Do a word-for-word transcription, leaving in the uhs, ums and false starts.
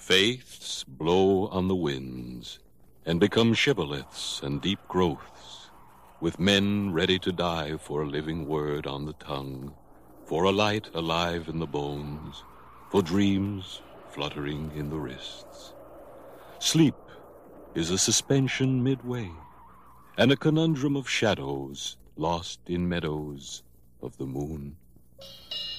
Faiths blow on the winds, and become shibboleths and deep growths, with men ready to die for a living word on the tongue, for a light alive in the bones, for dreams fluttering in the wrists. Sleep is a suspension midway, and a conundrum of shadows lost in meadows of the moon.